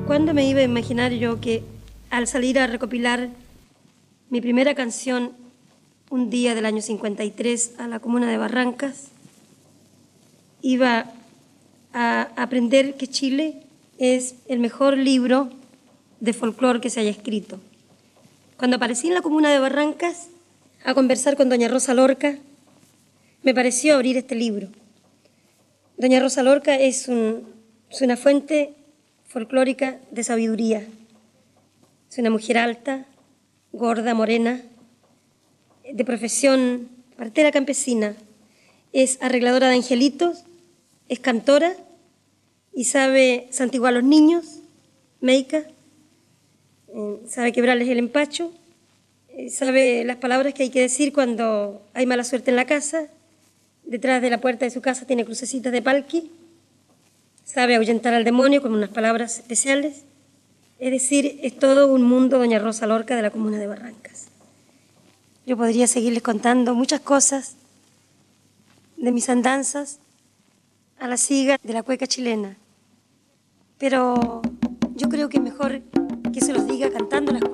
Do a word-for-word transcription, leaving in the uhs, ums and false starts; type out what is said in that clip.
¿Cuándo me iba a imaginar yo que al salir a recopilar mi primera canción un día del año cincuenta y tres a la comuna de Barrancas, iba a aprender que Chile es el mejor libro de folclore que se haya escrito? Cuando aparecí en la comuna de Barrancas a conversar con doña Rosa Lorca, me pareció abrir este libro. Doña Rosa Lorca es, un, es una fuente folclórica de sabiduría. Es una mujer alta, gorda, morena, de profesión partera campesina. Es arregladora de angelitos, es cantora y sabe santiguar a los niños, meica, eh, sabe quebrarles el empacho, eh, sabe las palabras que hay que decir cuando hay mala suerte en la casa. Detrás de la puerta de su casa tiene crucecitas de palqui, sabe ahuyentar al demonio con unas palabras especiales. Es decir, es todo un mundo doña Rosa Lorca de la comuna de Barrancas. Yo podría seguirles contando muchas cosas de mis andanzas a la siga de la cueca chilena, pero yo creo que es mejor que se los diga cantando las